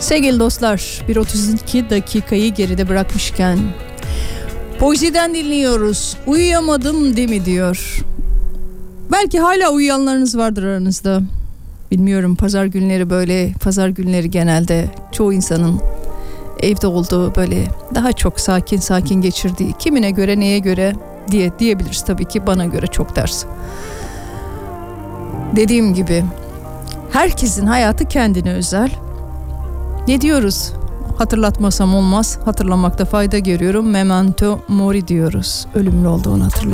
Sevgili dostlar, 1.32 dakikayı geride bırakmışken Poezi'den dinliyoruz. Uyuyamadım değil mi diyor. Belki hala uyuyanlarınız vardır aranızda. Bilmiyorum, pazar günleri böyle, pazar günleri genelde çoğu insanın evde olduğu, böyle daha çok sakin geçirdiği, kimine göre neye göre diyebiliriz tabii ki, bana göre çok ters. Dediğim gibi herkesin hayatı kendine özel. Ne diyoruz? Hatırlatmasam olmaz. Hatırlamakta fayda görüyorum. Memento mori diyoruz. Ölümlü olduğunu hatırla.